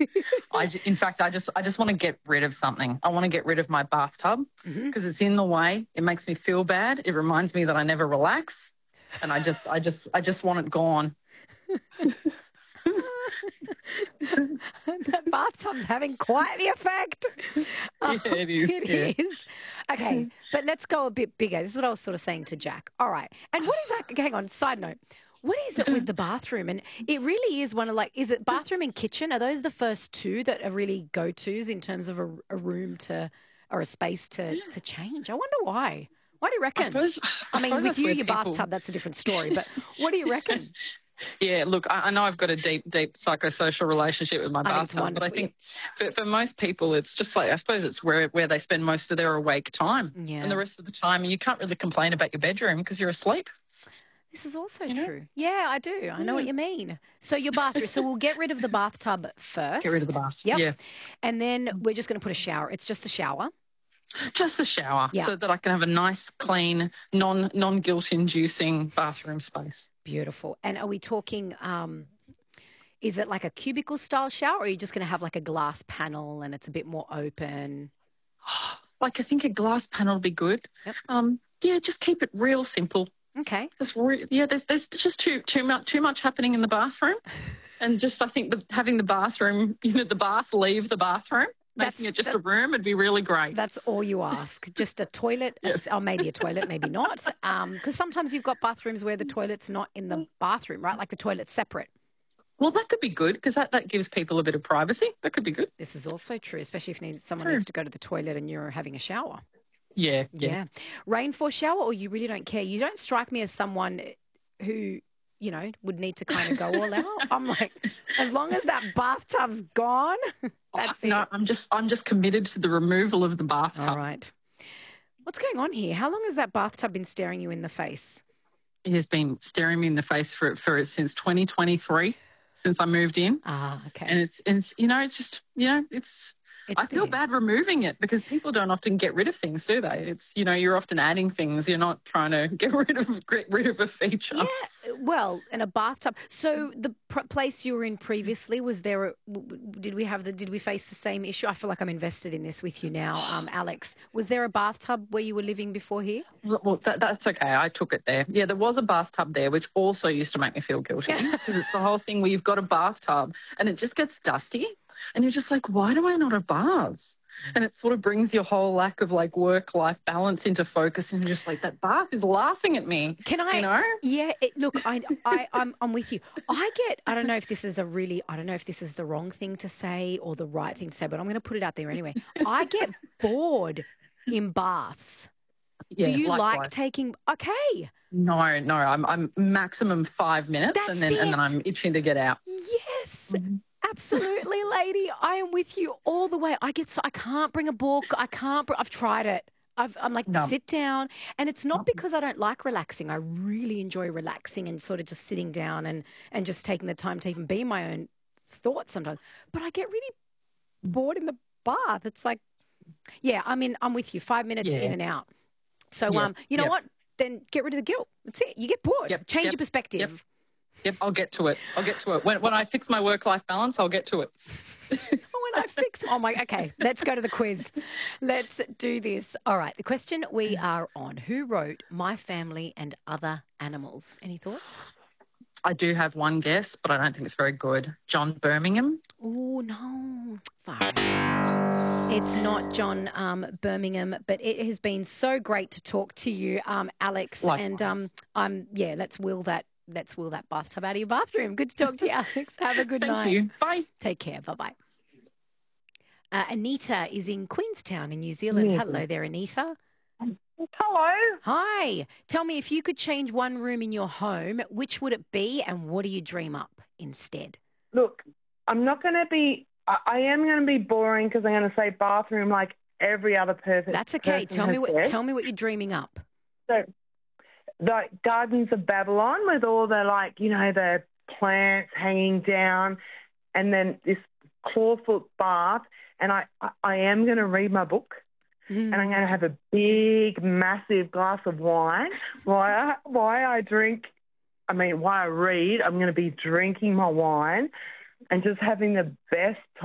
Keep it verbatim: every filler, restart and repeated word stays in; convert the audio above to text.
I, j- in fact, I just, I just want to get rid of something. I want to get rid of my bathtub because mm-hmm. it's in the way. It makes me feel bad. It reminds me that I never relax, and I just, I just, I just want it gone. That bathtub's having quite the effect. Yeah, it is. It yeah. is. Okay, but let's go a bit bigger. This is what I was sort of saying to Jack. All right. And what is that? Hang on, side note. What is it with the bathroom? And it really is one of like, is it bathroom and kitchen? Are those the first two that are really go-tos in terms of a, a room to, or a space to, to change? I wonder why. Why do you reckon? I suppose, I, I mean, suppose with you, your people... bathtub, that's a different story. But what do you reckon? Yeah, look, I, I know I've got a deep, deep psychosocial relationship with my I bathtub, but I think for, for most people, it's just like, I suppose it's where, where they spend most of their awake time. Yeah. And the rest of the time, you can't really complain about your bedroom because you're asleep. This is also you know? true. Yeah, I do. I know what you mean. So your bathroom. So we'll get rid of the bathtub first. Get rid of the bath. Yep. Yeah. And then we're just going to put a shower. It's just the shower. Just the shower, yeah. so that I can have a nice, clean, non non guilt inducing bathroom space. Beautiful. And are we talking? Um, is it like a cubicle style shower, or are you just going to have like a glass panel and it's a bit more open? Like I think a glass panel would be good. Yep. Um, yeah, just keep it real simple. Okay. Just re- yeah, there's there's just too too much too much happening in the bathroom, and just I think the, having the bathroom, you know, the bath leave the bathroom. Making That's, it just that, a room would be really great. That's all you ask. Just a toilet, Yes. a, or maybe a toilet, maybe not. Because um, sometimes you've got bathrooms where the toilet's not in the bathroom, right? Like the toilet's separate. Well, that could be good because that, that gives people a bit of privacy. That could be good. This is also true, especially if need, someone True. needs to go to the toilet and you're having a shower. Yeah, yeah. Yeah. Rainfall shower, or you really don't care? You don't strike me as someone who, you know, would need to kind of go all out. I'm like, as long as that bathtub's gone, that's oh, it. No, I'm just I'm just committed to the removal of the bathtub. All right. What's going on here? How long has that bathtub been staring you in the face? It has been staring me in the face for for since twenty twenty-three, since I moved in. Ah, okay. And it's, it's you know, it's just, you know, it's, It's I feel there. bad removing it because people don't often get rid of things, do they? It's, you know, you're often adding things. You're not trying to get rid of get rid of a feature. Yeah, well, in a bathtub. So the pr- place you were in previously, was there? A, w- did we have the? Did we face the same issue? I feel like I'm invested in this with you now, um, Alex. Was there a bathtub where you were living before here? Well, that, that's okay. I took it there. Yeah, there was a bathtub there, which also used to make me feel guilty because it's the whole thing where you've got a bathtub and it just gets dusty, and you're just like, why do I not have baths? And it sort of brings your whole lack of like work-life balance into focus, and you're just like, that bath is laughing at me. Can I? You know? Yeah. It, look, I, I, I'm, I'm with you. I get. I don't know if this is a really. I don't know if this is the wrong thing to say or the right thing to say, but I'm going to put it out there anyway. I get bored in baths. Yeah, Do you likewise. like taking? Okay. No, no. I'm I'm maximum five minutes, That's and then it. and then I'm itching to get out. Yes. Mm-hmm. Absolutely, lady. I am with you all the way. I get so I can't bring a book. I can't. Br- I've tried it. I've, I'm like, No. sit down. And it's not because I don't like relaxing. I really enjoy relaxing and sort of just sitting down and, and just taking the time to even be my own thoughts sometimes. But I get really bored in the bath. It's like, yeah, I mean, I'm with you. Five minutes Yeah. in and out. So, Yeah. um, you know Yep. what? Then get rid of the guilt. That's it. You get bored. Yep. Change Yep. your perspective. Yep. Yep, I'll get to it. I'll get to it. When when I fix my work-life balance, I'll get to it. When I fix, oh my, okay, let's go to the quiz. Let's do this. All right, the question we are on: who wrote My Family and Other Animals? Any thoughts? I do have one guess, but I don't think it's very good. John Birmingham. Oh no, far out. It's not John um, Birmingham, but it has been so great to talk to you, um, Alex. Likewise. And um, I'm yeah, let's wheel that. Let's wheel that bathtub out of your bathroom. Good to talk to you, Alex. Have a good Thank night. you. Bye. Take care. Bye-bye. Uh, Anita is in Queenstown in New Zealand. Yeah. Hello there, Anita. Hello. Hi. Tell me, if you could change one room in your home, which would it be and what do you dream up instead? Look, I'm not going to be, I, I am going to be boring because I'm going to say bathroom like every other person. That's okay. person Tell me has what said. tell me what you're dreaming up. So, like Gardens of Babylon with all the, like, you know, the plants hanging down and then this clawfoot bath. And I, I, I am going to read my book. Mm. And I'm going to have a big, massive glass of wine. Why I, why I drink, I mean, why I read, I'm going to be drinking my wine and just having the best time.